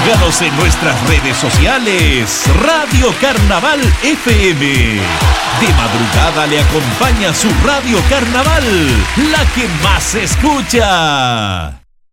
Síganos en nuestras redes sociales. Radio Carnaval FM. De madrugada le acompaña su Radio Carnaval, la que más se escucha.